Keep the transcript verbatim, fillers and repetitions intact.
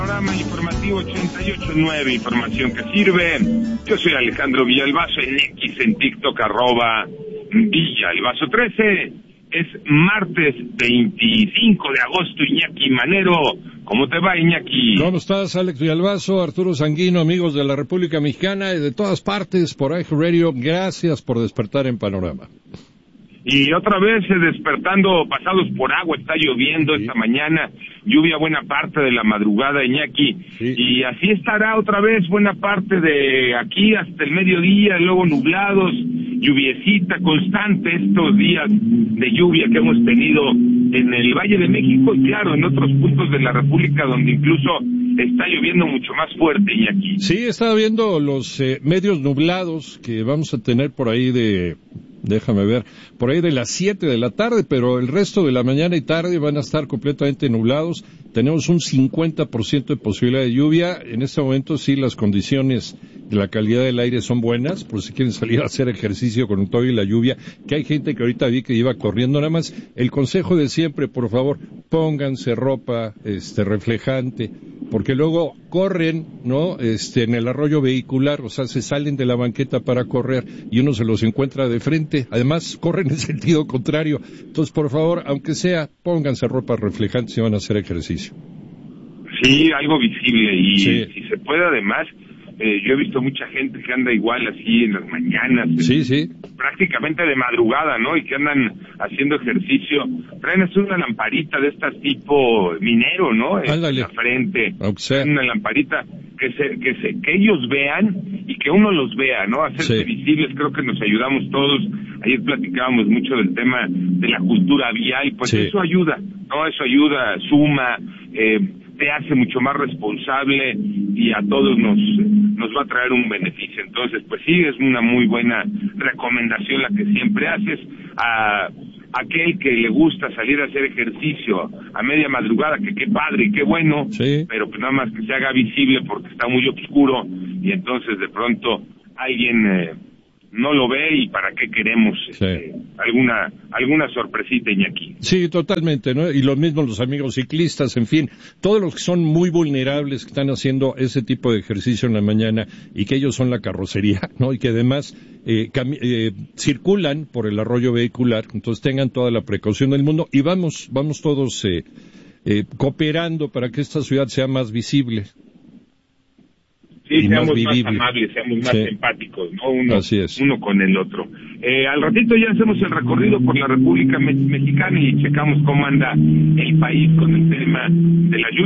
Programa informativo ochenta y ocho punto nueve, información que sirve. Yo soy Alejandro Villalbazo, en X, en TikTok, arroba Villalbazo trece. Es martes veinticinco de agosto, Iñaki Manero. ¿Cómo te va, Iñaki? ¿Cómo estás, Alex Villalbazo, Arturo Sanguino, amigos de la República Mexicana y de todas partes por iHeartRadio? Gracias por despertar en Panorama. Y otra vez eh, despertando pasados por agua, está lloviendo sí. Esta mañana, lluvia buena parte de la madrugada, Iñaki, sí. Y así estará otra vez buena parte de aquí hasta el mediodía, luego nublados, lluviecita constante estos días de lluvia que hemos tenido en el Valle de México y claro, en otros puntos de la República donde incluso está lloviendo mucho más fuerte, Iñaki. Sí, estaba viendo los eh, medios nublados que vamos a tener por ahí de... Déjame ver, por ahí de las siete de la tarde, pero el resto de la mañana y tarde van a estar completamente nublados. Tenemos un cincuenta por ciento de posibilidad de lluvia. En este momento sí las condiciones de la calidad del aire son buenas, por si quieren salir a hacer ejercicio con todo y la lluvia, que hay gente que ahorita vi que iba corriendo. Nada más, el consejo de siempre, por favor, pónganse ropa este reflejante, porque luego corren, ¿no? Este, en el arroyo vehicular, o sea, se salen de la banqueta para correr y uno se los encuentra de frente. Además, corren en sentido contrario. Entonces, por favor, aunque sea, pónganse ropa reflejante si van a hacer ejercicio. Sí, algo visible y sí. Si se puede, además, eh, yo he visto mucha gente que anda igual así en las mañanas. Sí, sí. Prácticamente de madrugada, ¿no? Y que andan haciendo ejercicio. Traen así una lamparita de estas tipo minero, ¿no? Ándale. En la frente. O sea. Una lamparita que se, que se, que ellos vean y que uno los vea, ¿no? Hacerse sí. visibles, creo que nos ayudamos todos. Ayer platicábamos mucho del tema de la cultura vial, pues sí. Eso ayuda, ¿no? Eso ayuda, suma, eh, te hace mucho más responsable y a todos nos nos va a traer un beneficio. Entonces, pues sí, es una muy buena recomendación la que siempre haces a aquel que le gusta salir a hacer ejercicio a media madrugada, que qué padre y qué bueno, sí. Pero pues nada más que se haga visible porque está muy oscuro y entonces de pronto alguien eh, no lo ve y para qué queremos sí. este, alguna alguna sorpresita, Iñaki. Sí, totalmente, ¿no? Y lo mismo los amigos ciclistas, en fin, todos los que son muy vulnerables, que están haciendo ese tipo de ejercicio en la mañana y que ellos son la carrocería, ¿no? Y que además eh, cami- eh, circulan por el arroyo vehicular, entonces tengan toda la precaución del mundo y vamos, vamos todos eh, eh, cooperando para que esta ciudad sea más visible. Sí, seamos más, más amables, seamos más sí. empáticos, ¿no? Uno, Así es. uno con el otro. Eh, al ratito ya hacemos el recorrido por la República Me- Mexicana y checamos cómo anda el país con el tema de la lluvia.